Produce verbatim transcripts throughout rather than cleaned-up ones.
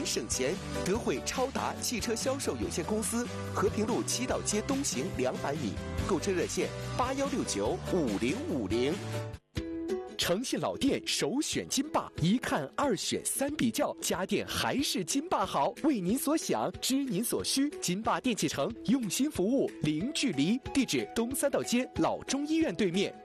省钱。德惠超达汽车销售有限公司，和平路祈祷街东行两百米，购车热线八幺六九五零五零。诚信老店首选金霸，一看二选三比较，家电还是金霸好。为您所想，知您所需，金霸电器城用心服务，零距离。地址：东三道街老中医院对面。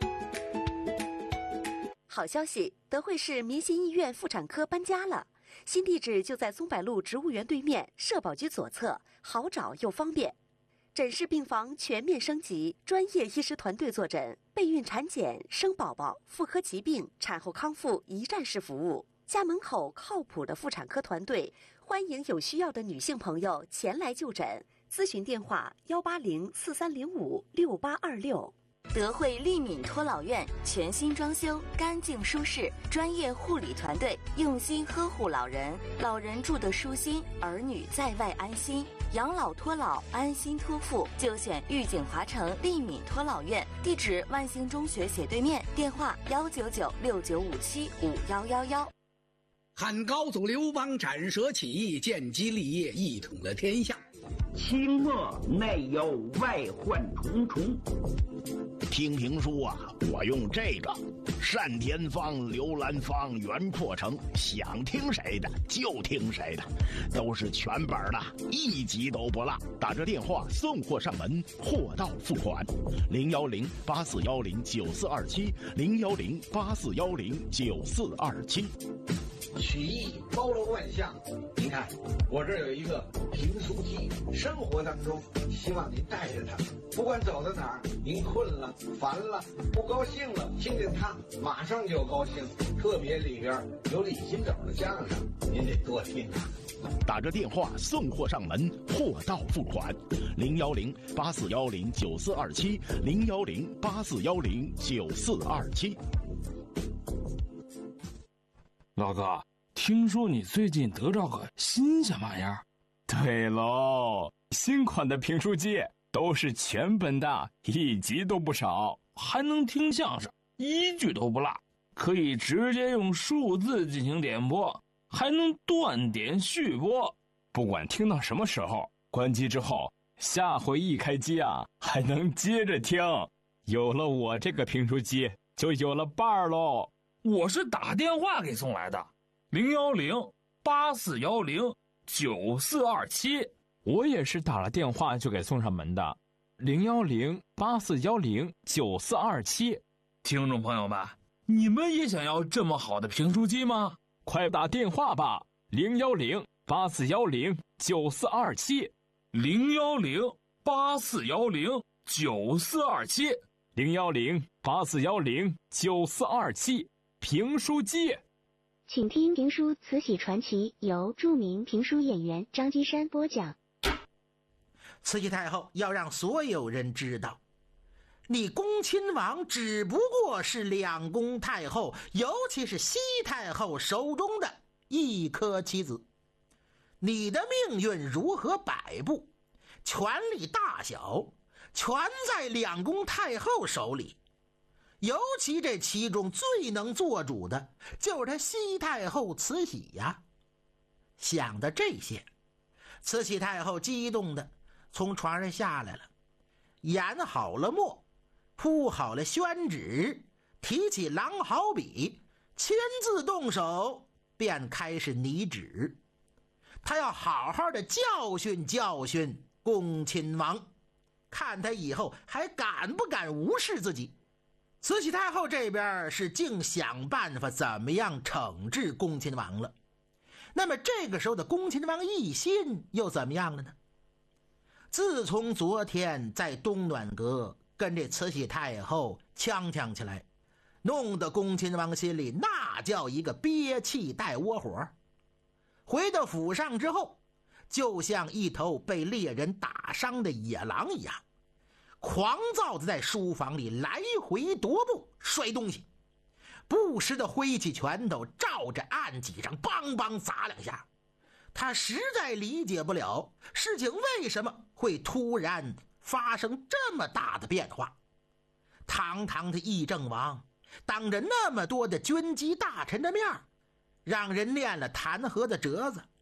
好消息，德惠市民心医院妇产科搬家了，新地址就在松柏路植物园对面，社保局左侧，好找又方便。诊室病房全面升级，专业医师团队坐诊，备孕产检、生宝宝、妇科疾病、产后康复一站式服务。家门口靠谱的妇产科团队，欢迎有需要的女性朋友前来就诊。咨询电话：幺八零四三零五六八二六。 德惠利敏托老院全新装修，干净舒适，专业护理团队用心呵护老人，老人住得舒心，儿女在外安心。养老托老，安心托付，就选玉景华城利敏托老院。地址：万兴中学斜对面，电话：幺九九六九五七五幺幺幺。 汉高祖刘邦斩蛇起义，建基立业，一统了天下。 清末内忧外患重重。 听评书啊，我用这个单田芳、刘兰芳、袁阔成，想听谁的就听谁的，都是全本的，一集都不落。打这电话送货上门，货到付款。零幺零八四幺零九四二七，零幺零八四幺零九四二七。 曲艺包罗万象，您看我这儿有一个评书机，生活当中希望您带着它，不管走到哪儿，您困了、烦了、不高兴了，听见它马上就高兴。特别里边有李金斗的相声，您得多听啊。 打着电话送货上门，货到付款。零幺零八四幺零九四二七，零幺零八四幺零九四二七。 老哥，听说你最近得着个新鲜玩意儿？ 对喽，新款的评书机都是全本的，一集都不少， 还能听相声，一句都不落，可以直接用数字进行点播，还能断点续播。 不管听到什么时候，关机之后，下回一开机啊，还能接着听。有了我这个评书机，就有了伴儿喽。 我是打电话给送来的，零幺零八四幺零九四二七。 我也是打了电话就给送上门的，零幺零八四幺零九四二七。 听众朋友们，你们也想要这么好的评书机吗？ 快打电话吧，零幺零八四幺零九四二七， 零幺零八四幺零九四二七， 零幺零八四幺零九四二七。评书机， 请听评书《慈禧传奇》，由著名评书演员张金山播讲。 慈禧太后要让所有人知道，你恭亲王只不过是两宫太后，尤其是西太后手中的一颗棋子，你的命运如何摆布，权力大小全在两宫太后手里。尤其这其中最能做主的就是他西太后慈禧呀。想到这些，慈禧太后激动的从床上下来了，研好了墨，铺好了宣纸，提起狼毫笔，亲自动手便开始拟旨。他要好好的教训教训恭亲王，看他以后还敢不敢无视自己。慈禧太后这边是净想办法怎么样惩治恭亲王了，那么这个时候的恭亲王奕欣又怎么样了呢？自从昨天在东暖阁跟这慈禧太后呛呛起来，弄得恭亲王心里那叫一个憋气带窝火。回到府上之后，就像一头被猎人打伤的野狼一样，狂躁的在书房里来回踱步，摔东西，不时的挥起拳头照着案几上梆梆砸两下。他实在理解不了事情为什么会突然发生这么大的变化。堂堂的议政王，当着那么多的军机大臣的面，让人念了弹劾的折子，